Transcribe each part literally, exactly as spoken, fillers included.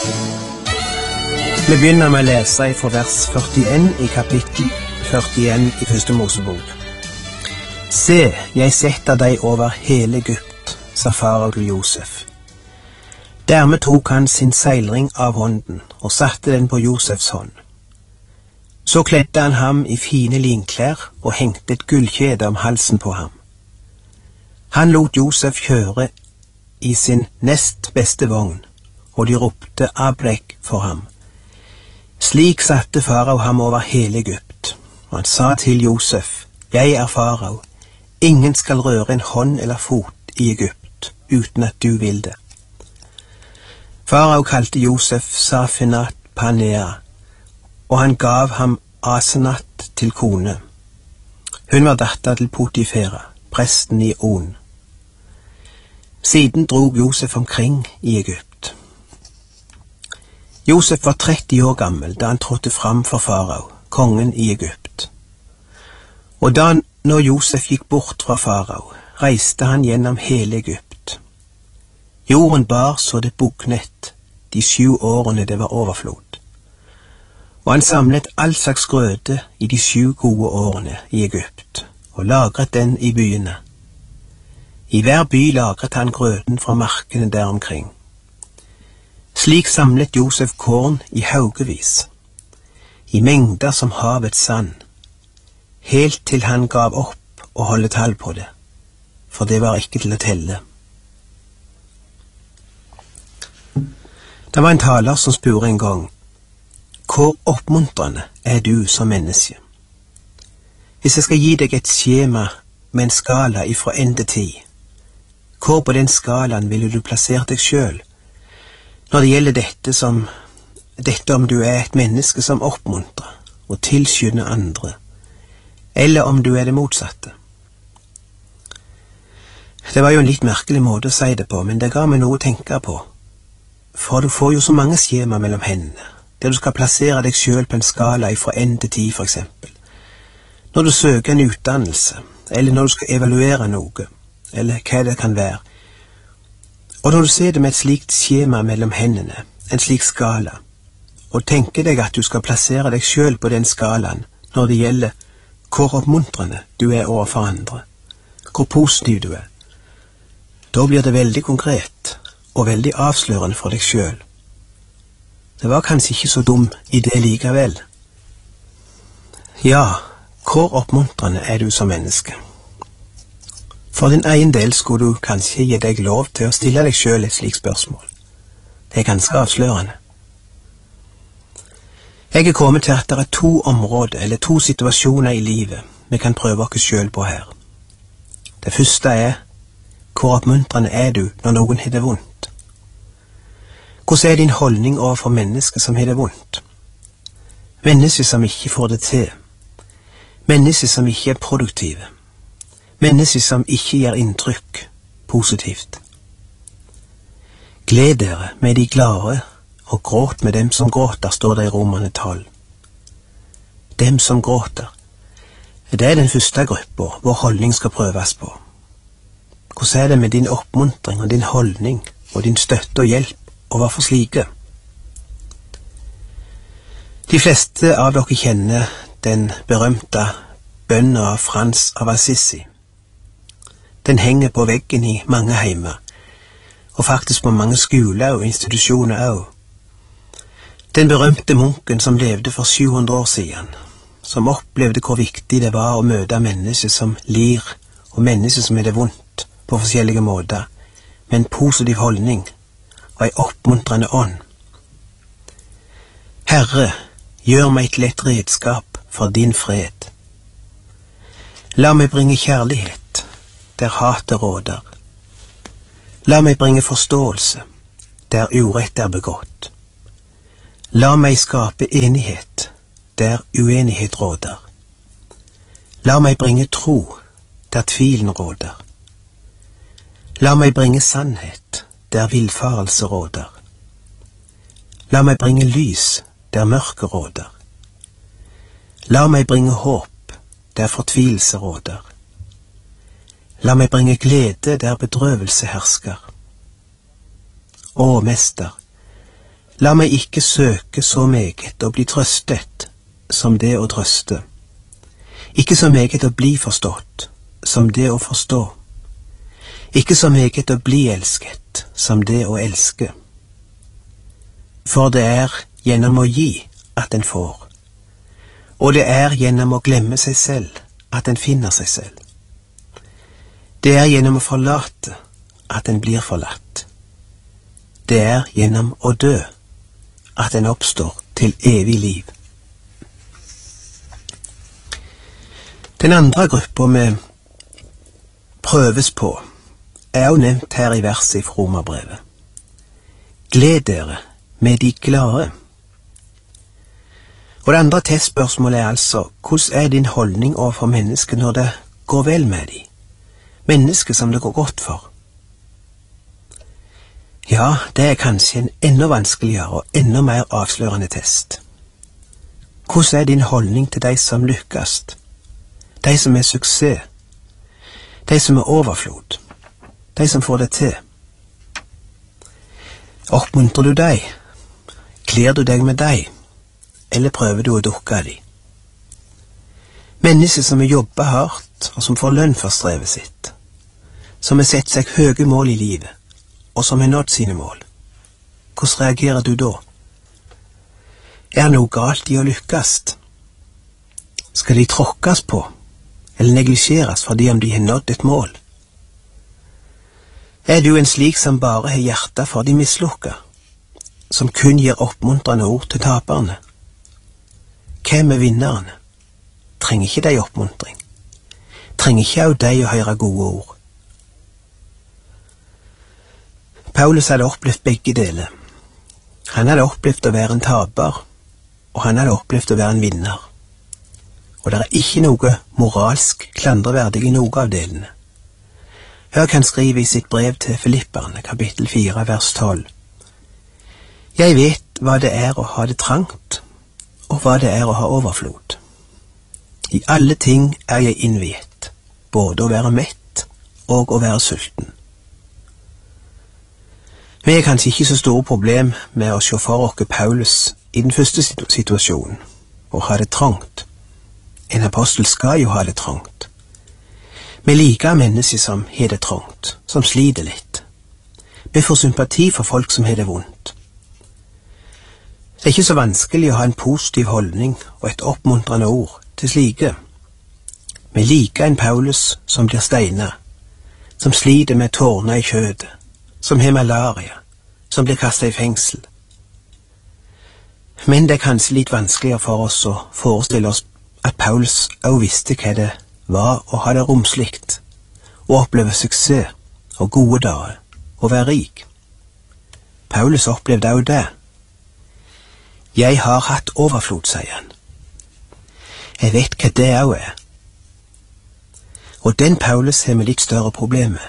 Vi begynner med å lese fra vers førtien i kapittel førtien i første Mosebok. Se, jeg setter deg over hele Egypt, sa farao til Josef. Dermed tok han sin seilring av hånden og satte den på Josefs hånd. Så kledde han ham i fine linklær og hengte et gullkjede om halsen på ham. Han lot Josef kjøre i sin nest beste vogn, og de ropte Abrek for ham. Slik satte farao ham over hele Egypt, og han sa til Josef, jeg er farao, ingen skal røre en hånd eller fot i Egypt, uten at du vil det. Farao kalte Josef Safinat Panea, og han gav ham Asenat til kone. Hun var datter til Potifera, presten i On. Siden drog Josef omkring i Egypt. Josef var tretti år gammel da han trådte fram for farao, kongen i Egypt. Og da når Josef gikk bort fra farao, reiste han gjennom hele Egypt. Jorden bar så det bugnet de sju årene det var overflod. Og han samlet all slags grøde i de sju gode årene i Egypt, og lagret den i byene. I hver by lagret han grøden fra markene der omkring. Slik samlet Josef korn i haugevis, i mengder som havets sand, helt til han gav opp å holde tall på det, for det var ikke til å telle. Det var en taler som spurte en gang, hvor oppmuntrende er du som menneske? Hvis jeg skal gi deg et skjema med en skala ifra ende tid, hvor på den skalaen ville du plassert deg selv? Når det gjelder dette, som, dette om du er et menneske som oppmuntrer og tilskynder andre, eller om du er det motsatte. Det var jo en litt merkelig måte å si det på, men det ga meg noe å tenke på. For du får jo så mange skjema mellom hendene, der du skal plassere deg selv på en skala ifra en til ti for eksempel. Når du søker en utdannelse, eller når du skal evaluere noe, eller hva det kan være. Og når du ser det med et slikt skjema mellom hendene, en slik skala, og tenker deg at du skal plassere deg selv på den skalaen når det gjelder hvor oppmuntrende du er overfor andre, hvor positiv du er, da blir det veldig konkret og veldig avslørende for deg selv. Det var kanskje ikke så dum idé likevel. Ja, hvor oppmuntrende er du som menneske? For din egen del skulle du kanskje gi deg lov til å stille deg selv et slikt spørsmål. Det er ganske avslørende. Jeg er kommet til at det er to områder, eller to situasjoner i livet vi kan prøve oss selv på her. Det første er, hvor oppmuntrende er du når noen har det vondt? Hvordan er din holdning overfor mennesker som har det vondt? Mennesker som ikke får det til. Mennesker som ikke er produktive. Mennesker som ikke gjør inntrykk positivt. Gled dere med de glade, og gråt med dem som gråter, står det i Romerne tolv. Dem som gråter. Det er den første gruppa vår holdning skal prøves på. Hvordan er det med din oppmuntring og din holdning, og din støtte og hjelp overfor slike? De fleste av dere kjenner den berømte bønnen av Frans av Assisi. Den henger på veggen i mange heimer, og faktisk på mange skoler og institusjoner også. Den berømte munken som levde for sju hundre år siden, som opplevde hvor viktig det var å møte mennesker som lir, og mennesker som er det vondt på forskjellige måter, med en positiv holdning og en oppmuntrende ånd. Herre, gjør meg til et redskap for din fred. La meg bringe kjærlighet der hatet råder. La meg bringe forståelse der urett er begått. La meg skape enighet der uenighet råder. La meg bringe tro der tvilen råder. La meg bringe sannhet der villfarelse råder. La meg bringe lys der mørket råder. La meg bringe håp der fortvilelse råder. La meg bringe glede der bedrøvelse hersker. Å, Mester, La meg ikke søke så meget å bli trøstet som det å trøste, ikke så meget å bli forstått som det å forstå, ikke så meget å bli elsket som det å elske. For det er gjennom å gi at en får, og det er gjennom å glemme seg selv at en finner seg selv. Det er gjennom å forlate at en blir forlatt. Det er gjennom å dø at en oppstår til evig liv. Den andre gruppa vi prøves på er jo nevnt her i verset fra Romerbrevet. Gled dere med de glade. Og det andre testspørsmålet er altså, hvordan er din holdning overfor mennesker når det går vel med dem? Mennesker som det går godt for. Ja, det er kanskje en enda vanskeligere og enda mer avslørende test. Hvordan er din holdning til de som lykkes? De som er suksess? De som er overflod? De som får det til? Oppmuntrer du deg? Kler du deg med deg? Eller prøver du å dukke deg? Mennesker som har jobbet hardt, og som får lønn for strevet sitt. Som har sett seg høye mål i livet, og som har nådd sine mål. Hvordan reagerer du da? Er det noe galt i å lykkes? Skal de tråkkes på, eller neglisjeres fordi om de har nådd et mål? Er du en slik som bare har hjertet for de mislukka, som kun gir oppmuntrende ord til taperne? Hvem er vinnerne? Trenger ikke de oppmuntring? Trenger ikke av de å høre gode ord? Paulus hadde opplevd begge deler. Han hadde opplevd å være en taper, og han hadde opplevd å være en vinner. Og det er ikke noe moralsk klandreverdig i noe av delene. Hør hva han skriver i sitt brev til Filipperne, kapittel fire, vers tolv. Jeg vet hva det er å ha det trangt, og hva det er å ha overflod. I alle ting er jeg innviet, både å være mett og å være sulten. Vi har kanskje ikke så store problem med å se for oss Paulus i den første situasjonen, og ha det trangt. En apostel skal jo ha det trangt. Vi liker mennesker som har det trangt, som sliter litt. Vi får sympati for folk som har det vondt. Det er ikke så vanskelig å ha en positiv holdning og et oppmuntrende ord til slike. Vi liker en Paulus som blir steinet, som sliter med tårner i kjødet, som har malaria, som blir kastet i fengsel. Men det er kanskje litt vanskeligere for oss å forestille oss at Paulus også visste hva det var å ha det romslikt, å oppleve suksess og gode dager, og være rik. Paulus opplevde også det. Jeg har hatt overflod, sier han. Jeg vet hva det også er. Og den Paulus har vi litt større problemer.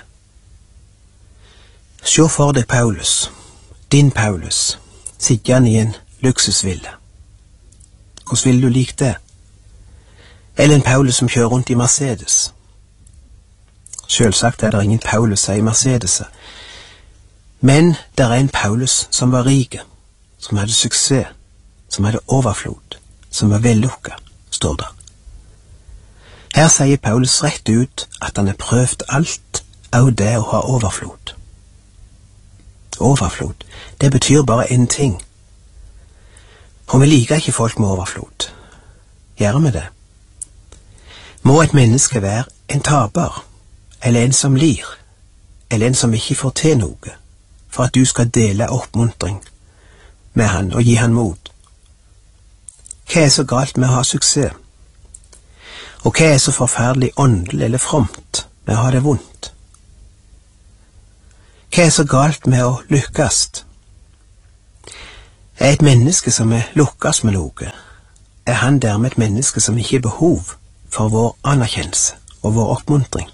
Se for deg Paulus, din Paulus, sittende i en luksusvilla. Hvordan vil du like det? Eller en Paulus som kjører rundt i Mercedes. Selvsagt er det ingen Paulus i Mercedeser, men det er en Paulus som var rik, som hadde suksess, som hadde overflod, som var vellukka, står det. Her sier Paulus rett ut at han har prøvd alt av det å ha overflod. Overflod, det betyr bare en ting. Og vi liker ikke folk med overflod. Gjør vi det? Må et menneske være en taper, eller en som lir, eller en som ikke får til noe, for at du skal dele oppmuntring med han og gi han mot? Hva er så galt med å ha suksess? Og hva er så forferdelig åndelig eller fromt med å ha det vondt? Hva er så galt med å lykkes? Er et menneske som er lukkes med noe, er han dermed et menneske som ikke har behov for vår anerkjennelse og vår oppmuntring?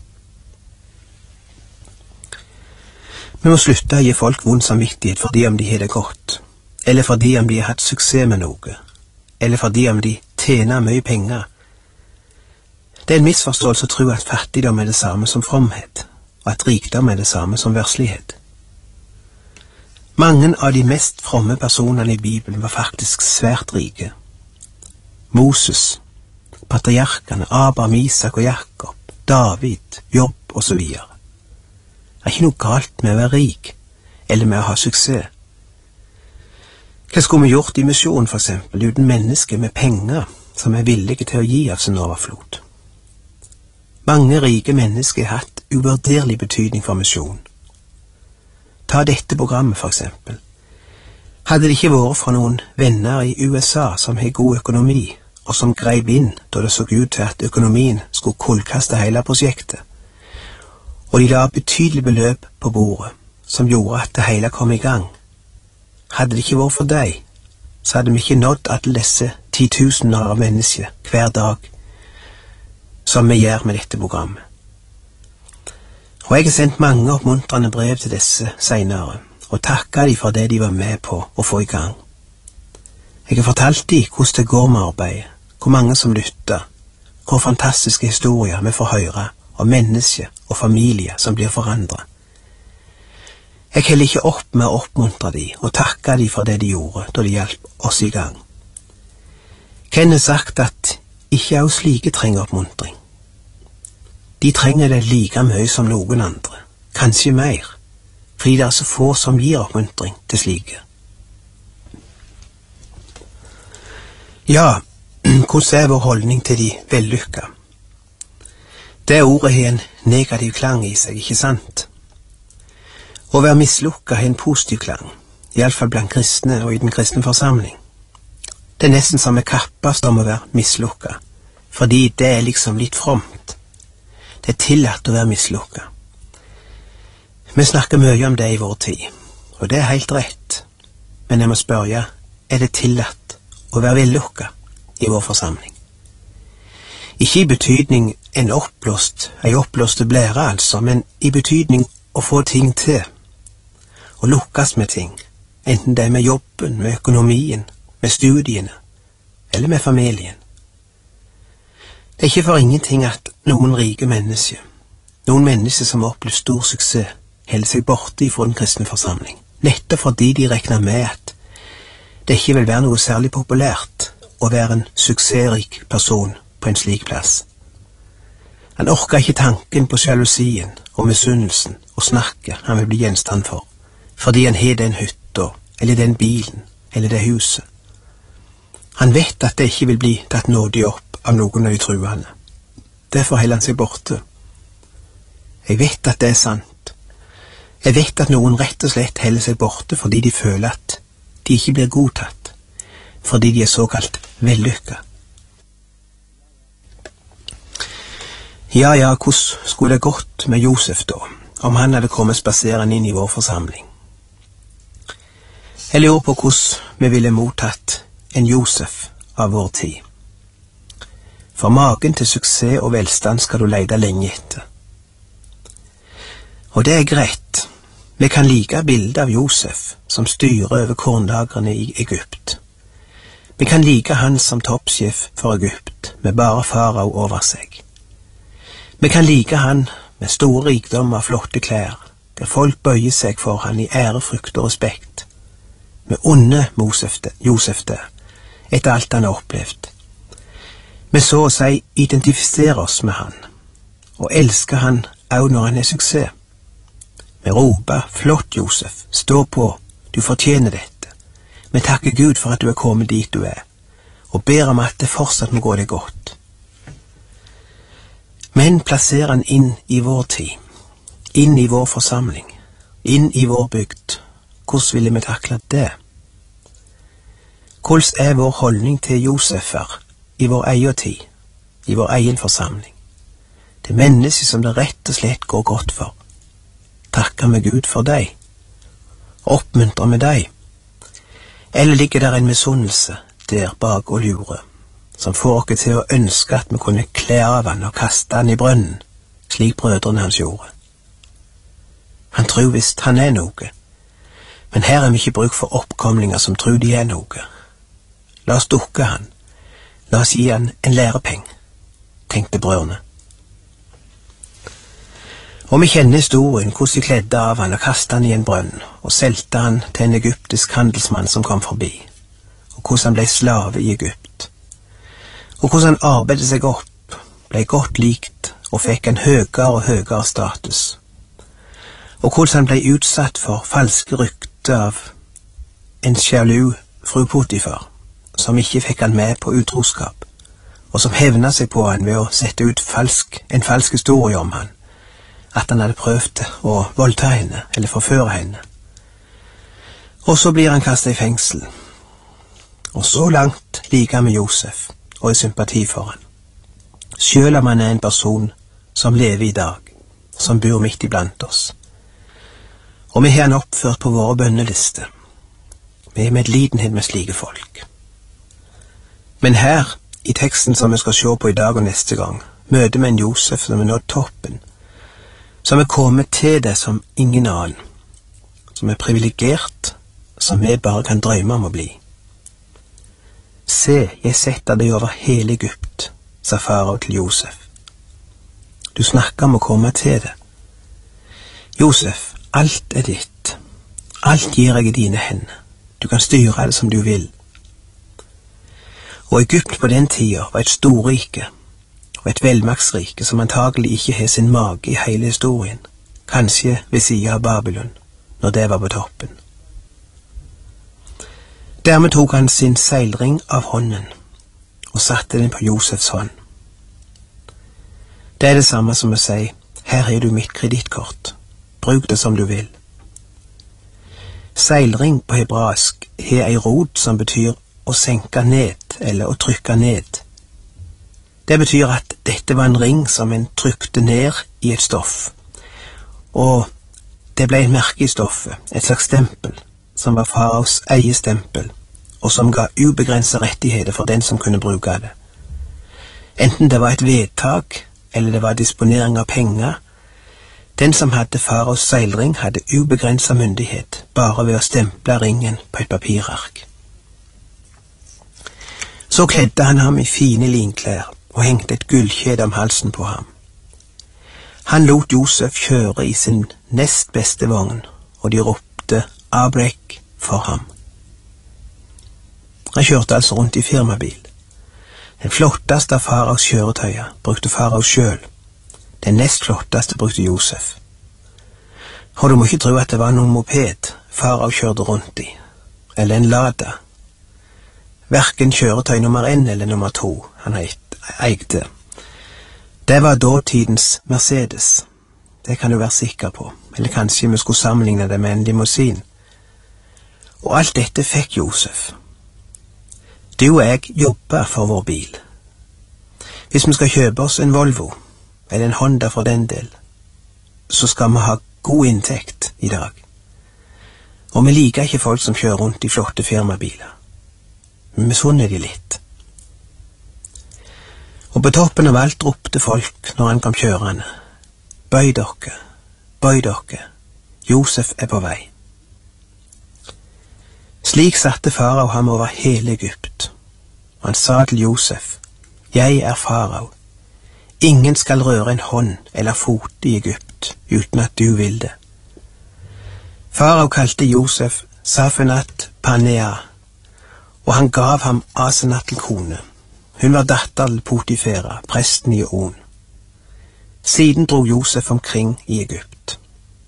Vi må slutte å gi folk vond samvittighet fordi om de har det godt, eller fordi om de har hatt suksess med noe, eller fordi om de tjener mye penger. Det er en misforståelse å tro at fattigdom er det samme som fromhet, og at rikdom er det samme som verslighet. Mange av de mest fromme personene i Bibelen var faktisk svært rike. Moses, patriarkene, Abraham, Isak og Jakob, David, Jobb og så videre. Det er ikke noe galt med å være rik, eller med å ha suksess. Hva skulle vi gjort i misjon, for eksempel, uten mennesker med penger som er villige til å gi av sin overflod? Mange rike mennesker har hatt uvurderlig betydning for misjon. Ta dette programmet, for eksempel. Hadde det ikke vært for noen venner i U S A som har god økonomi, og som greip inn da det så ut til at økonomien skulle kullkaste hele prosjektet, og de la betydelig beløp på bordet, som gjorde at det hele kom i gang. Hadde det ikke vært for deg, så hadde vi ikke nådd alle disse titusener av mennesker hver dag, som vi gjør med dette programmet. Og jeg har sendt mange oppmuntrende brev til disse senere, og takket de for det de var med på å få i gang. Jeg har fortalt de hvordan det går med arbeidet, hvor mange som lytter, hvor fantastiske historier vi får høre om mennesker og familier som blir forandret. Jeg heller ikke opp med å oppmuntre de og takke de for det de gjorde da de hjalp oss i gang. Ken har sagt at ikke også slike trenger oppmuntring. De trenger det like mye som noen andre, kanskje mer, fordi det er så få som gir oppmuntring til slike. Ja, hvordan er vår holdning til de vellykka? Det ordet har en negativ klang i seg, ikke sant? Å være mislukka har en positiv klang, i alle fall blant kristne og i den kristne forsamling. Det er nesten som vi kappast om å være mislukka, fordi det er liksom litt fromt. Det er tillatt å være mislukka. Vi snakker mye om det i vår tid, og det er helt rett. Men jeg må spørre, er det tillatt å være vellukka i vår forsamling? Ikke i betydning en oppblåst, ei oppblåste blære altså, men i betydning å få ting til, å lukkes med ting, enten det er med jobben, med økonomien, med studiene, eller med familien. Det er ikke for ingenting at noen rike mennesker, noen mennesker som har opplevd stor suksess, holder seg borte ifra den kristne forsamling, nettopp fordi de regner med at det ikke vil være noe særlig populært å være en suksessrik person på en slik plass. Han orker ikke tanken på sjalusien og misunnelsen og snakket han vil bli gjenstand for, fordi han har den hytta, eller den bilen, eller det huset. Han vet at det ikke vil bli tatt nådig opp av noen av de truende. Derfor holder han seg borte. Jeg vet at det er sant. Jeg vet at noen rett og slett holder seg borte fordi de føler at de ikke blir godtatt, fordi de er såkalt vellykka. Ja, ja, hvordan skulle det gått med Josef da, om han hadde kommet spaserende inn i vår forsamling? Jeg lurer på hvordan vi ville mottatt en Josef av vår tid. For magen til suksess og velstand skal du lete lenge etter. Og det er greit. Vi kan like bildet av Josef som styrer over kornlagrene i Egypt. Vi kan like han som toppsjef for Egypt, med bare farao over seg. Vi kan like han med store rikdommer og flotte klær, der folk bøyer seg for han i ærefrykt og respekt. Vi unner Josef det, etter alt han har opplevd. Vi så å si identifiserer oss med han, og elsker han også når han er suksess. Vi roper, flott Josef, stå på, du fortjener dette. Vi takker Gud for at du er kommet dit du er, og ber om at det fortsatt må gå deg godt. Men plasserer han inn i vår tid, inn i vår forsamling, inn i vår bygd. Hvordan ville vi takle det? Hvordan er vår holdning til Josefer i vår egen tid, i vår egen forsamling? Det er mennesker som det rett og slett går godt for. Takker vi Gud for deg? Oppmuntrer med deg? Eller ligger der en misunnelse der bak og lurer, som får oss til å ønske at vi kunne kle av han og kaste han i brønnen, slik brødrene hans gjorde? Han tror visst han er noe, men her er vi ikke bruk for oppkomlinger som tror de er noe. La oss dukke han, la oss gi han en lærepeng, tenkte brødrene. Og vi kjenner historien, hvordan de kledde av han og kastet han i en brønn, og selte han til en egyptisk handelsmann som kom forbi, og hvordan han ble slave i Egypt, og hvordan han arbeidet seg opp, ble godt likt og fikk en høyere og høyere status, og hvordan han ble utsatt for falske rykter av en sjalu fru Potifar, som ikke fikk han med på utroskap, og som hevnet seg på han ved å sette ut falsk, en falsk historie om han, at han hadde prøvd å voldta henne, eller forføre henne. Og så blir han kastet i fengsel. Og så langt liker vi Josef, og er sympati for han. Selv om han er en person som lever i dag, som bor midt iblant oss. Og vi har han oppført på våre bønnelister. Vi er medlidenhet med slike folk. Men her, i teksten som vi skal se på i dag og neste gang, møter vi en Josef som er nådd toppen, som er kommet til det som ingen annen, som er privilegert, som vi bare kan drømme om å bli. Se, jeg setter deg over hele Egypt, sa farao til Josef. Du snakker om å komme til det. Josef, alt er ditt. Alt gir jeg i dine hender. Du kan styre det som du vil. Og Egypt på den tida var et storrike, og et velmaktsrike som antagelig ikke har sin mage i hele historien, kanskje ved siden av Babylon, når det var på toppen. Dermed tok han sin seilring av hånden, og satte den på Josefs hånd. Det er det samme som å si, her har du mitt kredittkort, bruk det som du vil. Seilring på hebraisk har ei rot som betyr å senke ned, eller å trykke ned. Det betyr at dette var en ring som en trykte ned i et stoff, og det ble et merke i stoffet, et slags stempel, som var faraos eget stempel, og som ga ubegrenset rettigheter for den som kunne bruke det. Enten det var et vedtak, eller det var disponering av penger, den som hadde faraos seilring hadde ubegrenset myndighet, bare ved å stemple ringen på et papirark. Så kledde han ham i fine linklær, og hengte et gullkjede om halsen på ham. Han lot Josef kjøre i sin nest beste vogn, og de ropte Abrek for ham. Han kjørte altså rundt i firmabil. Den flotteste av faraos kjøretøyer brukte farao selv. Den nest flotteste brukte Josef. Og du må ikke tro at det var noen moped farao kjørte rundt i, eller en Lada. Hverken kjøretøy nummer én eller nummer to han eide. Det var dåtidens Mercedes. Det kan du være sikker på. Eller kanskje vi skulle sammenligne det med en limousin. Og alt dette fikk Josef. Du og jeg jobber for vår bil. Hvis vi skal kjøpe oss en Volvo, eller en Honda for den del, så skal vi ha god inntekt i dag. Og vi liker ikke folk som kjører rundt i flotte firmabiler. Vi misunner de litt. Og på toppen av alt ropte folk når han kom kjørende. Bøy dere, bøy dere, Josef er på vei. Slik satte farao ham over hele Egypt. Han sa til Josef, jeg er farao. Ingen skal røre en hånd eller fot i Egypt uten at du vil det. Farao kalte Josef Safenat Panea, og han gav ham Asenat til kone. Hun var datter til Potifera, presten i On. Siden dro Josef omkring i Egypt.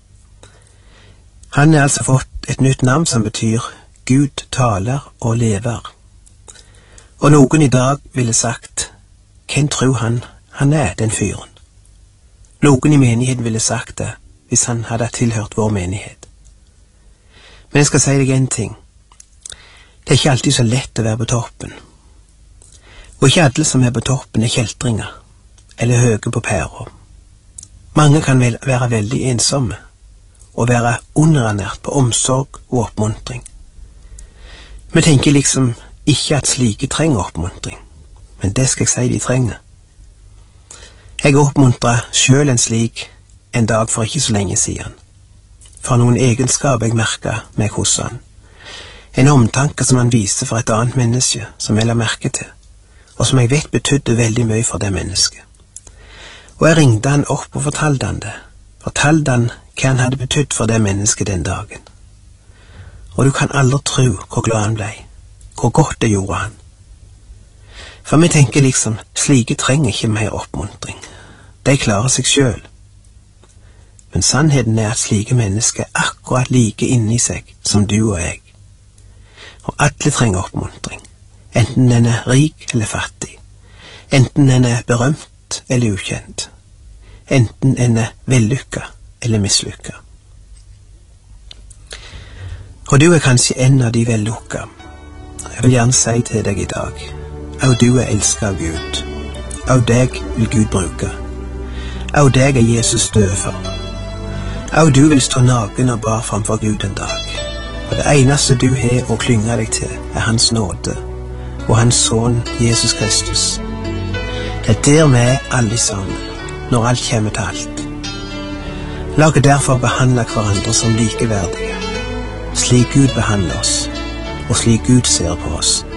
Han har altså fått et nytt navn som betyr Gud taler og lever. Og noen i dag ville sagt, hvem tror han han er, den fyren? Noen i menigheten ville sagt det, hvis han hadde tilhørt vår menighet. Men jeg skal si deg en ting. Det er ikke alltid så lett å være på toppen. Og ikke alle som er på toppen er kjeltringer, eller høye på pæra. Mange kan vel være veldig ensomme, og være underernært på omsorg og oppmuntring. Vi tenker liksom ikke at slike trenger oppmuntring, men det skal jeg si de trenger. Jeg oppmuntret selv en slik en dag for ikke så lenge siden, for noen egenskaper jeg merket meg hos han. En omtanke som han viste for et annet menneske som jeg la merke til, og som jeg vet betydde veldig mye for det mennesket. Og jeg ringte han opp og fortalte han det, fortalte han hva han hadde betydd for det mennesket den dagen. Og du kan aldri tro hvor glad han ble, hvor godt det gjorde han. For vi tenker liksom, slike trenger ikke mer oppmuntring. De klarer seg selv. Men sannheten er at slike mennesker er akkurat like inni seg som du og jeg. Og alle trenger oppmuntring, enten den er rik eller fattig, enten den er berømt eller ukjent, enten den er vellykka eller mislykka. Og du er kanskje en av de vellykka. Jeg vil gjerne si til deg i dag, og du er elsket av Gud, og deg vil Gud bruke, og deg er Jesus død for, og du vil stå naken og bar framfor Gud en dag. Og det eneste du har å klynge deg til er hans nåde og hans sønn Jesus Kristus. Det er der vi er alle sammen, når alt kommer til alt. La oss derfor behandle hverandre som likeverdige, slik Gud behandler oss, og slik Gud ser på oss.